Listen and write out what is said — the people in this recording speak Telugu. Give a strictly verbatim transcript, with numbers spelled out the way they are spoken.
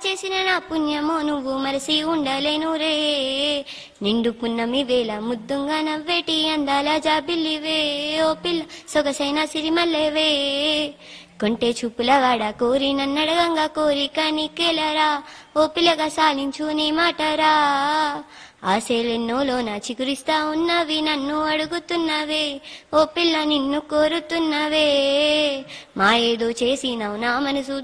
చేసిన నా పుణ్యమో నువ్వు మరసి ఉండలేను రే. నిండు పున్నమి వేళ ముద్దుంగా నవ్వేటి అందాల జాబిల్లివే ఓ పిల్ల సొగసైన సిరిమల్లెవే. కొంటే చూపులవాడ కోరి నన్నడగంగా కోరిక నీకెలరా ఓ పిల్లగా సాలించు నీ మాటరా. ఆశలెన్నోలోన చిగురిస్తా ఉన్నవి నన్ను అడుగుతున్నవే ఓ పిల్ల నిన్ను కోరుతున్నవే. మా ఏదో చేసినావు నా మనసు